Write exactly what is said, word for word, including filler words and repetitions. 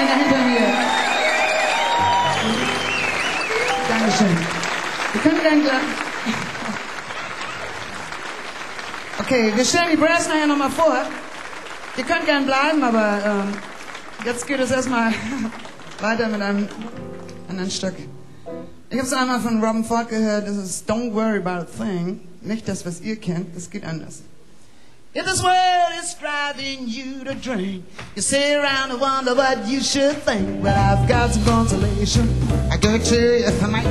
einer hinter mir. Dankeschön. Wir können dann gleich... Okay, wir stellen die Brass nachher nochmal vor. Ihr könnt gern bleiben, aber ähm, jetzt geht es erstmal weiter mit einem anderen Stück. Ich habe es einmal von Robin Ford gehört, das ist Don't Worry About a Thing. Nicht das, was ihr kennt, das geht anders. If this world is driving you to drink, you sit around and wonder what you should think. But I've got some consolation I give it to you tonight.